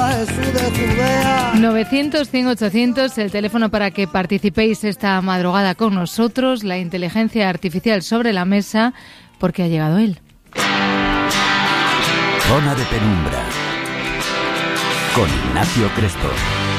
Jesús de Judea. 900-100-800, el teléfono para que participéis esta madrugada con nosotros. La inteligencia artificial sobre la mesa, porque ha llegado él. Zona de Penumbra con Ignacio Crespo.